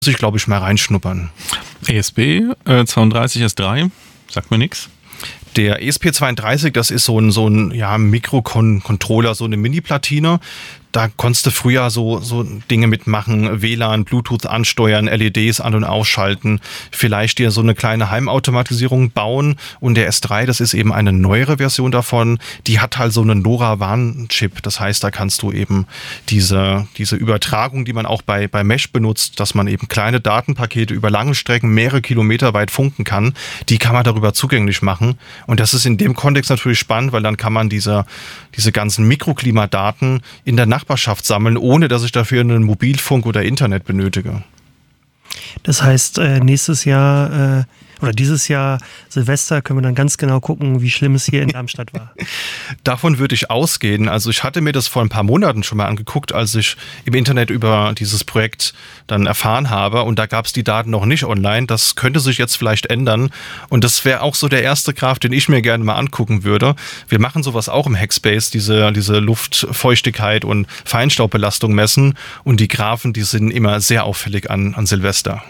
muss ich, glaube ich, mal reinschnuppern. ESP 32S3, sagt mir nichts. Der ESP32, das ist so ein Mikrocontroller, so eine Mini-Platine. Da konntest du früher so Dinge mitmachen, WLAN, Bluetooth ansteuern, LEDs an- und ausschalten, vielleicht dir so eine kleine Heimautomatisierung bauen. Und der S3, das ist eben eine neuere Version davon, die hat halt so einen LoRaWAN-Chip. Das heißt, da kannst du eben diese Übertragung, die man auch bei Mesh benutzt, dass man eben kleine Datenpakete über lange Strecken mehrere Kilometer weit funken kann, die kann man darüber zugänglich machen. Und das ist in dem Kontext natürlich spannend, weil dann kann man diese ganzen Mikroklimadaten in der Nachbarschaft sammeln, ohne dass ich dafür einen Mobilfunk oder Internet benötige. Das heißt, nächstes Jahr oder dieses Jahr Silvester können wir dann ganz genau gucken, wie schlimm es hier in Darmstadt war. Davon würde ich ausgehen. Also ich hatte mir das vor ein paar Monaten schon mal angeguckt, als ich im Internet über dieses Projekt dann erfahren habe, und da gab es die Daten noch nicht online. Das könnte sich jetzt vielleicht ändern, und das wäre auch so der erste Graph, den ich mir gerne mal angucken würde. Wir machen sowas auch im Hackspace, diese Luftfeuchtigkeit und Feinstaubbelastung messen, und die Graphen, die sind immer sehr auffällig an Silvester.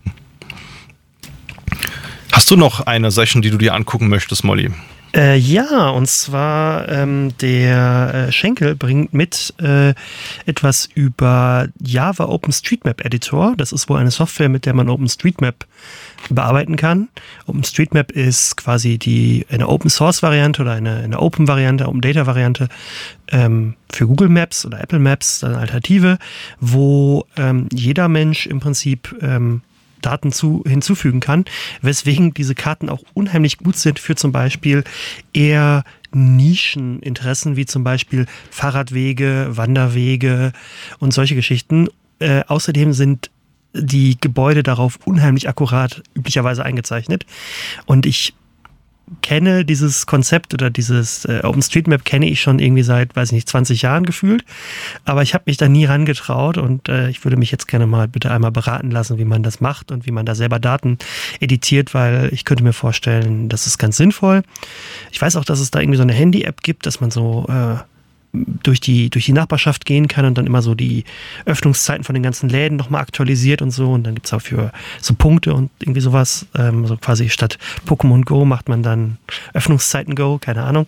Hast du noch eine Session, die du dir angucken möchtest, Molly? Ja, und zwar der Schenkel bringt mit etwas über Java OpenStreetMap Editor. Das ist wohl eine Software, mit der man OpenStreetMap bearbeiten kann. OpenStreetMap ist quasi eine Open-Source-Variante oder eine Open-Variante, Open-Data-Variante für Google Maps oder Apple Maps, eine Alternative, wo jeder Mensch im Prinzip Daten hinzufügen kann, weswegen diese Karten auch unheimlich gut sind für zum Beispiel eher Nischeninteressen, wie zum Beispiel Fahrradwege, Wanderwege und solche Geschichten. Außerdem sind die Gebäude darauf unheimlich akkurat üblicherweise eingezeichnet. Und ich kenne dieses Konzept oder dieses OpenStreetMap kenne ich schon irgendwie seit, 20 Jahren gefühlt. Aber ich habe mich da nie rangetraut, und ich würde mich jetzt gerne mal bitte einmal beraten lassen, wie man das macht und wie man da selber Daten editiert, weil ich könnte mir vorstellen, das ist ganz sinnvoll. Ich weiß auch, dass es da irgendwie so eine Handy-App gibt, dass man so durch die Nachbarschaft gehen kann und dann immer so die Öffnungszeiten von den ganzen Läden nochmal aktualisiert und so. Und dann gibt es auch für so Punkte und irgendwie sowas, so quasi statt Pokémon Go macht man dann Öffnungszeiten Go, keine Ahnung.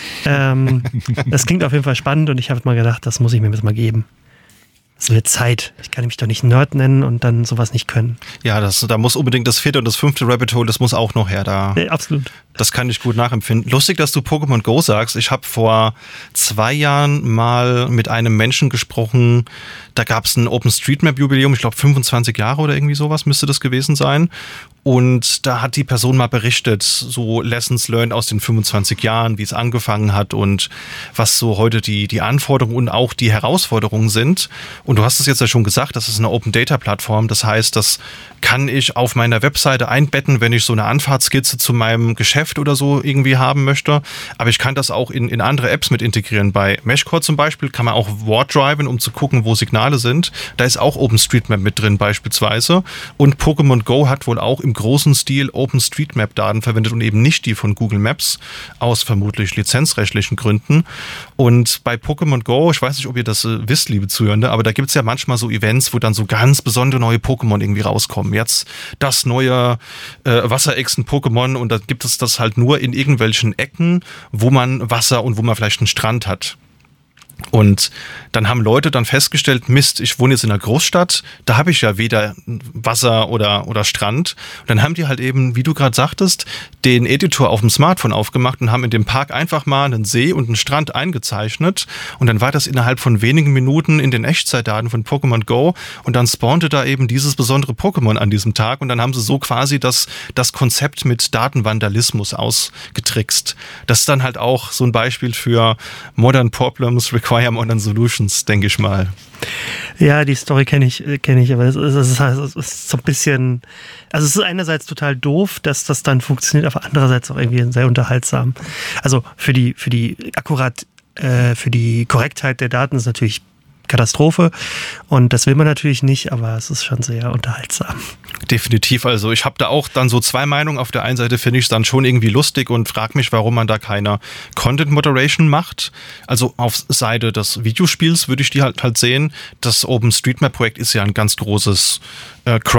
Das klingt auf jeden Fall spannend, und ich habe mal gedacht, das muss ich mir jetzt mal geben. Es wird Zeit. Ich kann mich doch nicht Nerd nennen und dann sowas nicht können. Ja, da muss unbedingt das 4. und das 5. Rabbit Hole, das muss auch noch her. Ja, absolut. Das kann ich gut nachempfinden. Lustig, dass du Pokémon Go sagst. Ich habe vor 2 Jahren mal mit einem Menschen gesprochen. Da gab es ein OpenStreetMap-Jubiläum, ich glaube 25 Jahre oder irgendwie sowas müsste das gewesen sein. Und da hat die Person mal berichtet, so Lessons learned aus den 25 Jahren, wie es angefangen hat und was so heute die Anforderungen und auch die Herausforderungen sind. Und du hast es jetzt ja schon gesagt, das ist eine Open-Data-Plattform. Das heißt, das kann ich auf meiner Webseite einbetten, wenn ich so eine Anfahrtskizze zu meinem Geschäft oder so irgendwie haben möchte. Aber ich kann das auch in andere Apps mit integrieren. Bei Meshcore zum Beispiel kann man auch Ward-Driven, um zu gucken, wo Signale sind. Da ist auch OpenStreetMap mit drin beispielsweise. Und Pokémon Go hat wohl auch im großen Stil OpenStreetMap-Daten verwendet und eben nicht die von Google Maps, aus vermutlich lizenzrechtlichen Gründen. Und bei Pokémon Go, ich weiß nicht, ob ihr das wisst, liebe Zuhörende, aber da gibt es ja manchmal so Events, wo dann so ganz besondere neue Pokémon irgendwie rauskommen. Jetzt das neue Wasserechsen-Pokémon, und da gibt es das halt nur in irgendwelchen Ecken, wo man Wasser und wo man vielleicht einen Strand hat. Und dann haben Leute dann festgestellt, Mist, ich wohne jetzt in einer Großstadt, da habe ich ja weder Wasser oder Strand. Und dann haben die halt eben, wie du gerade sagtest, den Editor auf dem Smartphone aufgemacht und haben in dem Park einfach mal einen See und einen Strand eingezeichnet. Und dann war das innerhalb von wenigen Minuten in den Echtzeitdaten von Pokémon Go, und dann spawnte da eben dieses besondere Pokémon an diesem Tag, und dann haben sie so quasi das Konzept mit Datenvandalismus ausgetrickst. Das ist dann halt auch so ein Beispiel für Modern Problems require Modern Solutions, denke ich mal. Ja, die Story kenne ich, aber es ist so ein bisschen, also es ist einerseits total doof, dass das dann funktioniert, aber andererseits auch irgendwie sehr unterhaltsam. Also für die Korrektheit der Daten ist natürlich Katastrophe, und das will man natürlich nicht, aber es ist schon sehr unterhaltsam. Definitiv. Also ich habe da auch dann so zwei Meinungen. Auf der einen Seite finde ich es dann schon irgendwie lustig und frage mich, warum man da keine Content Moderation macht. Also auf Seite des Videospiels würde ich die halt sehen. Das OpenStreetMap-Projekt ist ja ein ganz großes